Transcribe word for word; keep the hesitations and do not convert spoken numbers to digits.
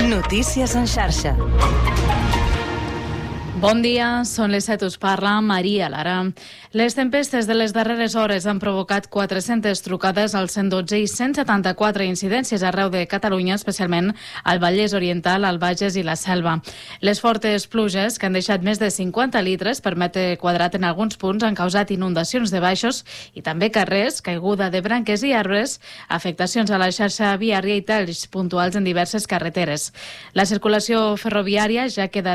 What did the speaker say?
Notícies en xarxa. Bon dia, són les set, us parla Maria Lara. Les tempestes de les darreres hores han provocat quatre-centes trucades al cent dotze i cent setanta-quatre incidències arreu de Catalunya, especialment al Vallès Oriental, al Bages i la Selva. Les fortes pluges, que han deixat més de cinquanta litres per metre quadrat en alguns punts, han causat inundacions de baixos i també carrers, caiguda de branques i arbres, afectacions a la xarxa viària i talls puntuals en diverses carreteres. La circulació ferroviària ja queda